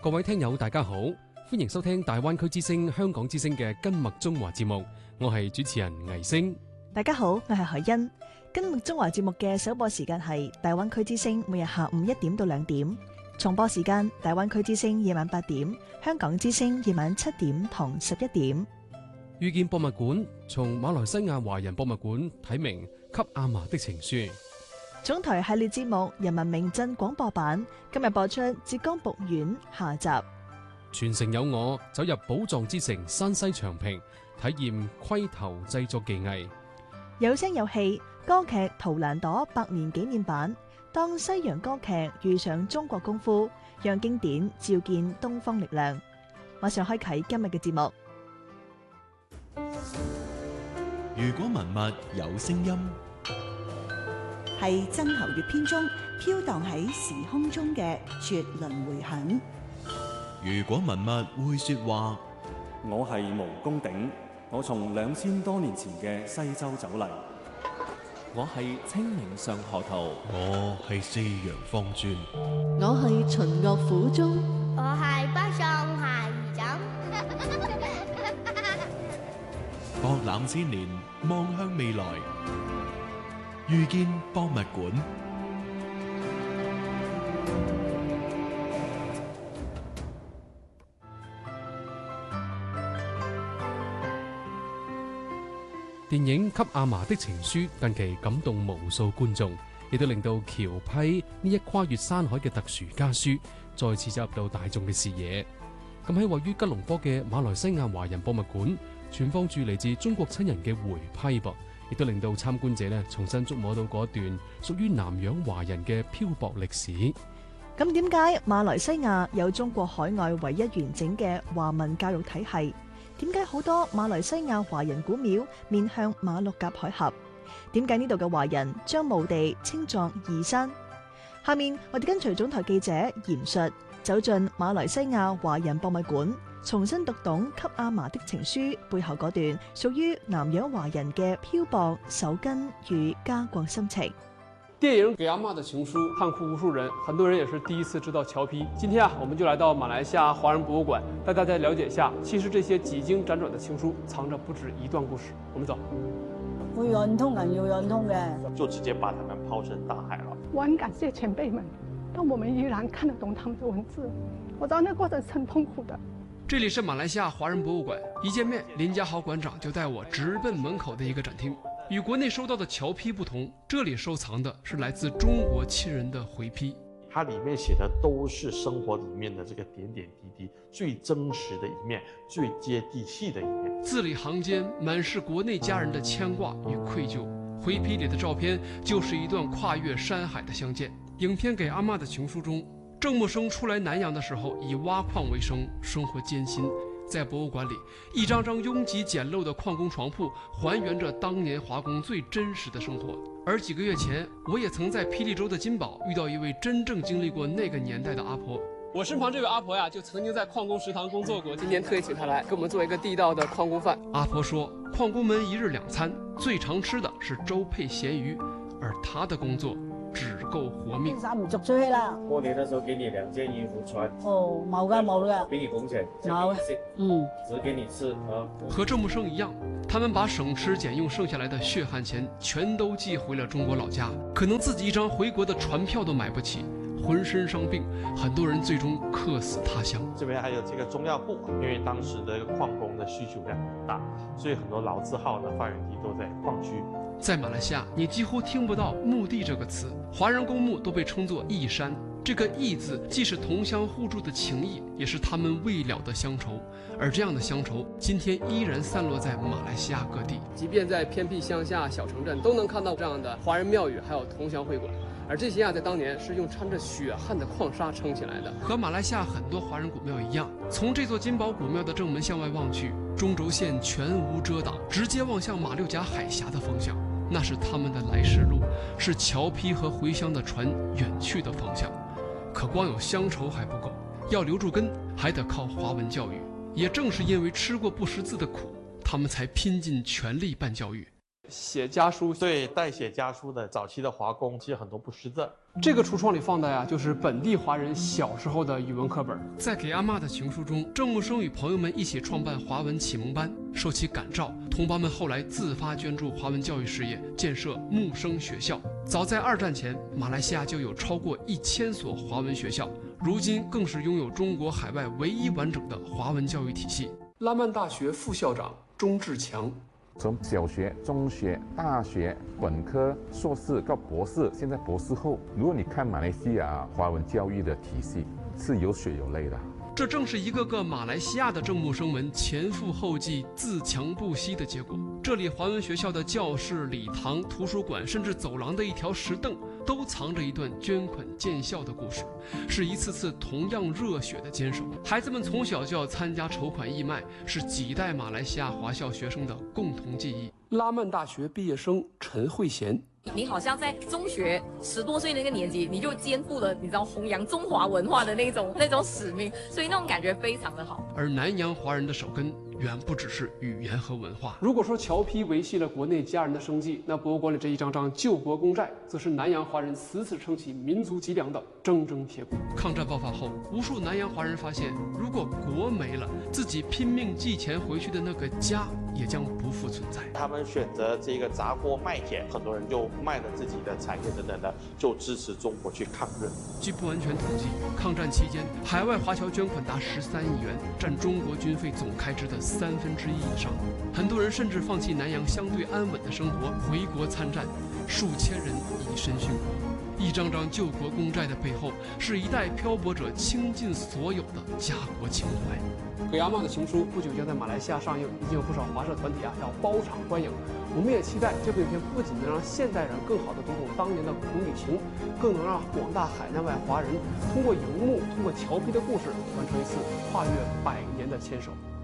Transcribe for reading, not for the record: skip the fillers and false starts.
各位聽友大家好，歡迎收聽大灣區之聲香港之聲嘅根脈中華節目，我係主持人倪星。 大家好，我係海欣。根脈中華節目嘅首播時間係大灣區之聲每日下午1點到2點，重播時間大灣區之聲夜晚8點，香港之聲夜晚7點同11點。 遇見博物館從馬來西亞華人博物館睇明給阿嫲的情書。 總台系列節目《人民名鎮廣播版》今日播出浙江북縣下集。 全城有我走入寶藏之城山西長平，體驗盔頭製作技藝。 有聲有戲歌劇《圖蘭朵》100年紀念版，當西洋歌劇遇上中國功夫，讓經典照見東方力量。馬上開啟今日嘅節目。 如果文物有聲音， 係曾侯乙編中飄蕩喺時空中嘅絕倫迴響。 如果文物會說話， 我係毛公鼎，我從2000多年前嘅西周走嚟。 我係清明上河圖， 我係四羊方尊， 我係秦樂府中， 我係北上下魚枕。 博覽千年，望向未來，遇見博物館。 電影《給阿嫲的情書》近期感動無數觀眾，亦都令到僑批呢一跨越山海嘅特殊家書再次走入到大眾嘅視野。咁喺位於吉隆坡嘅馬來西亞華人博物館，存放住嚟自中國親人嘅回批噃，亦都令到參觀者重新觸摸到嗰段屬於南洋華人嘅漂泊歷史。 咁點解馬來西亞有中國海外唯一完整嘅華文教育體系？點解好多馬來西亞華人古廟面向馬六甲海峽？點解呢度嘅華人將墓地稱作義山？下面我哋跟隨總台記者嚴述，走進馬來西亞華人博物館，重新讀懂給阿嫲的情書背後嗰段屬於南洋華人嘅漂泊、守根與家國心情。 電影《給阿嫲的情書》看哭無數人，很多人也是第一次知道僑批。今天我們就來到馬來西亞華人博物館，帶大家了解一下，其實這些幾經輾轉的情書，藏着不止一段故事。我們走。 會貫通人要貫通嘅， 就直接把他們拋身大海了。 我很感謝前輩們，讓我們依然看得懂他們的文字。我知道那過程是很痛苦的。 這裡是馬來西亞華人博物館，一見面，林家豪館長就帶我直奔門口的一個展廳。與國內收到的僑批不同，這裡收藏的是來自中國親人的回批。 它裡面寫的都是生活裡面的這個點點滴滴，最真實的一面，最接地氣的一面。 字裡行間滿是國內家人的牽掛與愧疚。回批裡的照片就是一段跨越山海的相見。影片《給阿嫲的情書》中，鄭默生出來南洋的時候以挖礦為生，生活艱辛。在博物館裡，一張張擁擠簡陋的礦工床鋪還原着當年華工最真實的生活。而幾個月前，我也曾在霹靂州的金寶遇到一位真正經歷過那個年代的阿婆。我身旁這位阿婆呀，就曾經在礦工食堂工作過。今天特意請她來給我們做一個地道的礦工飯。阿婆說，礦工們一日2餐，最常吃的是粥配鹹魚，而她的工作只夠活命。 衫唔續出去啦。 過年的時候給你2件衣服穿。 哦，冇㗎， 給你工錢， 冇， 只給你吃。 和鄭默生一樣，他們把省吃儉用剩下來的血汗錢全都寄回了中國老家，可能自己一張回國的船票都買不起，渾身傷病，很多人最終客死他鄉。 這邊還有這個中藥庫，因為當時的礦工的需求量很大，所以很多老字號的發源地都在礦區。 在馬來西亞，你幾乎聽不到墓地這個詞，華人公墓都被稱作義山。這個義字既是同鄉互助的情誼，也是他們未了的鄉愁。而這樣的鄉愁，今天依然散落在馬來西亞各地。即便在偏僻鄉下小城鎮，都能看到這樣的華人廟宇，還有同鄉會館。而這些在當年是用摻着血汗的礦沙撐起來的。和馬來西亞很多華人古廟一樣，從這座金寶古廟的正門向外望去，中軸線全無遮擋，直接望向馬六甲海峽的方向。那是他們的來時路，是僑批和回鄉的船遠去的方向。可光有鄉愁還不夠，要留住根，還得靠華文教育。也正是因為吃過不識字的苦，他們才拼盡全力辦教育。寫家書， 對，代寫家書的早期的華工其實很多不識字， 这个橱窗里放的呀，就是本地华人小时候的语文课本。在给阿嬷的情书中，郑木生与朋友们一起创办华文启蒙班，受其感召，同胞们后来自发捐助华文教育事业，建设木生学校。早在2战前，马来西亚就有超过1000所华文学校，如今更是拥有中国海外唯一完整的华文教育体系。拉曼大学副校长钟志强。 从小学、中学、大学、本科、硕士到博士，现在博士后，如果你看马来西亚华文教育的体系，是有血有泪的。 这正是一个个马来西亚的郑木生们前赴后继、自强不息的结果。这里华文学校的教室、礼堂、图书馆，甚至走廊的一条石凳，都藏着一段捐款建校的故事，是一次次同样热血的坚守。孩子们从小就要参加筹款义卖，是几代马来西亚华校学生的共同记忆。拉曼大学毕业生陈慧贤。 你好像在中学10多岁那个年纪，你就肩负了你知道弘扬中华文化的那种使命，所以那种感觉非常的好。 而南洋华人的手根远不只是语言和文化。如果说侨批维系了国内家人的生计，那博物馆里这一张张救国公债，则是南洋华人死死撑起民族脊梁的铮铮铁骨。抗战爆发后，无数南洋华人发现，如果国没了，自己拼命寄钱回去的那个家也将不复存在。 他们选择这个砸锅卖铁，很多人就卖了自己的产业等等的，就支持中国去抗日。 据不完全统计，抗战期间海外华侨捐款达13亿元，占中国军费总开支的1/3以上。很多人甚至放弃南洋相对安稳的生活，回国参战，数千人以身殉国。一张张救国公债的背后，是一代漂泊者倾尽所有的家国情怀。给阿嬷的情书不久将在马来西亚上映，已经有不少华社团体要包场观影。我们也期待这部影片不仅能让现代人更好地读懂当年的苦与情，更能让广大海内外华人通过荧幕、通过侨批的故事，完成一次跨越100年的牵手。